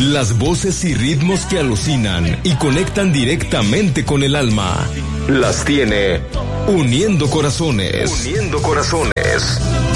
Las voces y ritmos que alucinan y conectan directamente con el alma. Las tiene Uniendo Corazones. Uniendo Corazones.